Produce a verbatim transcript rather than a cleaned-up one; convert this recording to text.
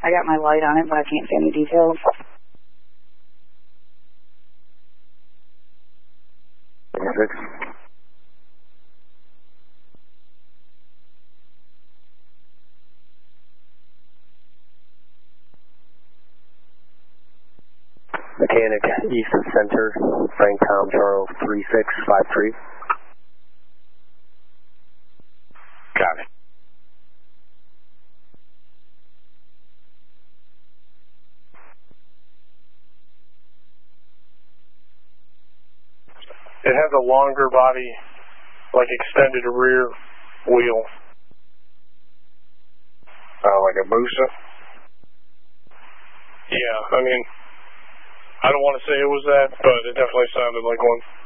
I got my light on it, but I can't see any details. Six. Mechanic, Easton Center, Frank Tom Charles three six five three. Got it. It has a longer body, like extended rear wheel. Uh, like a Busa? Yeah, I mean, I don't want to say it was that, but it definitely sounded like one.